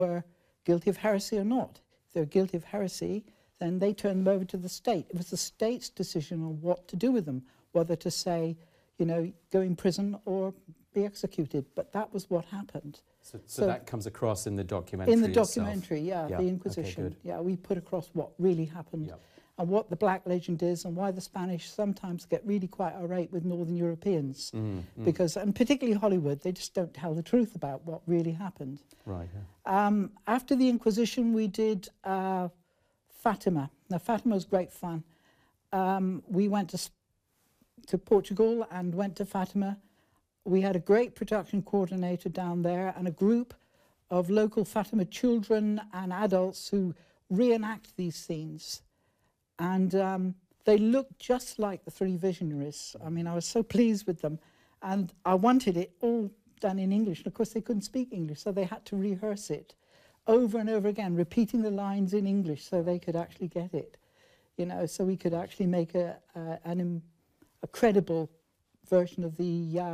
were guilty of heresy or not. If they're guilty of heresy, then they turned them over to the state. It was the state's decision on what to do with them, whether to say, you know, go in prison or be executed. But that was what happened. So that comes across in the documentary In the itself. documentary, yeah, the Inquisition. Okay, good. Yeah, we put across what really happened and what the Black Legend is and why the Spanish sometimes get really quite irate with Northern Europeans. Because, and particularly Hollywood, they just don't tell the truth about what really happened. Right, yeah. After the Inquisition, we did Fatima. Now, Fatima was great fun. We went to Portugal and went to Fatima. We had a great production coordinator down there and a group of local Fatima children and adults who reenact these scenes. And they looked just like the three visionaries. I mean, I was so pleased with them. And I wanted it all done in English. And of course, they couldn't speak English, so they had to rehearse it over and over again, repeating the lines in English so they could actually get it. You know, so we could actually make a credible version of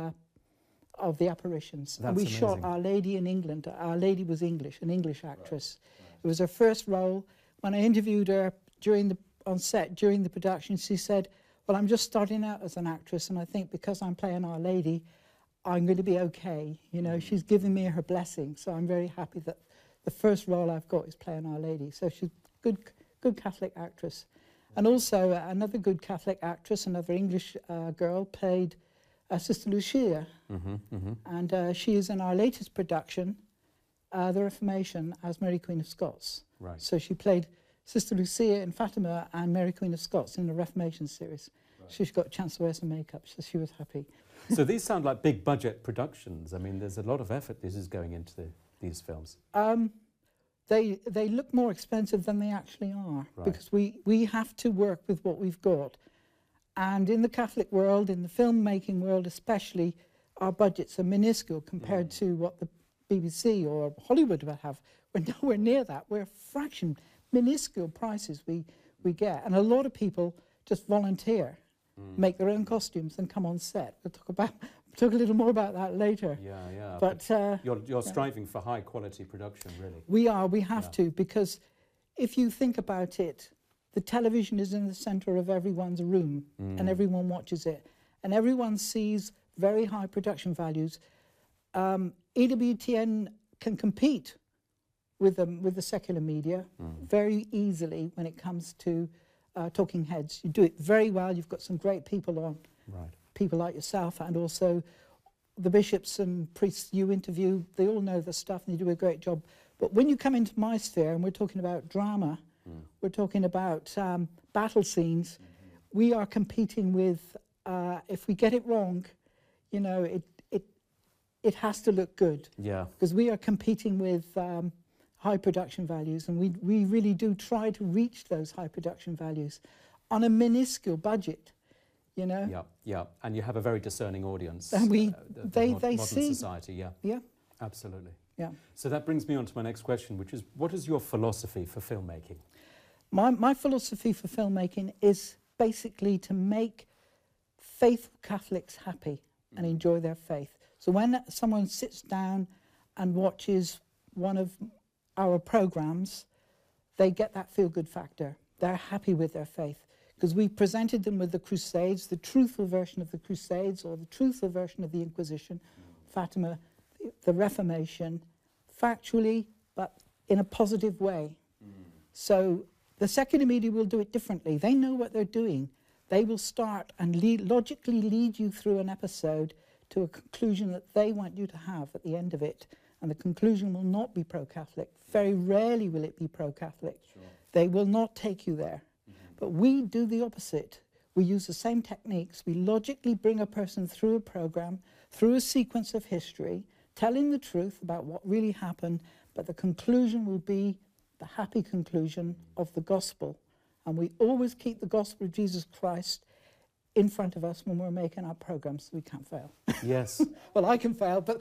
the apparitions. And we shot Our Lady in England. Our Lady was English, an English actress. Right. It was her first role. When I interviewed her on set during the production, she said, well, I'm just starting out as an actress, and I think because I'm playing Our Lady, I'm going to be okay. You know, she's given me her blessing, so I'm very happy that the first role I've got is playing Our Lady. So she's a good Catholic actress. And also another good Catholic actress, another English girl, played Sister Lucia. And she is in our latest production, The Reformation, as Mary Queen of Scots. Right. So she played Sister Lucia in Fatima and Mary Queen of Scots in the Reformation series. Right. She's got a chance to wear some makeup, so she was happy. So these sound like big budget productions. I mean, there's a lot of effort this is going into these films. They look more expensive than they actually are, right, because we have to work with what we've got. And in the Catholic world, in the filmmaking world especially, our budgets are minuscule compared to what the BBC or Hollywood would have. We're nowhere near that. We're a fraction, minuscule prices we get. And a lot of people just volunteer, make their own costumes and come on set. We'll talk a little more about that later. Yeah, yeah. But you're striving for high quality production, really. We have to, because if you think about it, the television is in the center of everyone's room and everyone watches it and everyone sees very high production values. EWTN can compete with the secular media very easily when it comes to talking heads. You do it very well. You've got some great people on, right, people like yourself, and also the bishops and priests you interview. They all know the stuff and they do a great job. But when you come into my sphere and we're talking about drama, we're talking about battle scenes, we are competing with, if we get it wrong, you know, it has to look good. Yeah. Because we are competing with high production values, and we really do try to reach those high production values on a minuscule budget, you know. Yeah, yeah, and you have a very discerning audience. And they modern see society, yeah. Yeah. Absolutely. Yeah. So that brings me on to my next question, which is, what is your philosophy for filmmaking? My philosophy for filmmaking is basically to make faithful Catholics happy and enjoy their faith. So when someone sits down and watches one of our programs, they get that feel-good factor. They're happy with their faith because we presented them with the Crusades, the truthful version of the Crusades or the truthful version of the Inquisition, Fatima, the Reformation, factually, but in a positive way. So the secular media will do it differently. They know what they're doing. They will start and logically lead you through an episode to a conclusion that they want you to have at the end of it. And the conclusion will not be pro-Catholic. Very rarely will it be pro-Catholic. Sure. They will not take you there. But we do the opposite. We use the same techniques. We logically bring a person through a program, through a sequence of history, telling the truth about what really happened, but the conclusion will be the happy conclusion of the gospel. And we always keep the gospel of Jesus Christ in front of us when we're making our programs, so we can't fail. Yes. Well, I can fail, but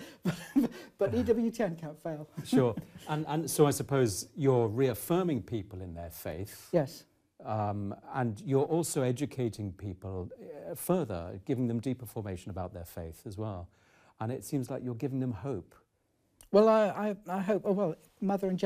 EWTN can't fail. Sure. And so I suppose you're reaffirming people in their faith. Yes. And you're also educating people further, giving them deeper formation about their faith as well. And it seems like you're giving them hope. Well, I hope. Oh, well, Mother and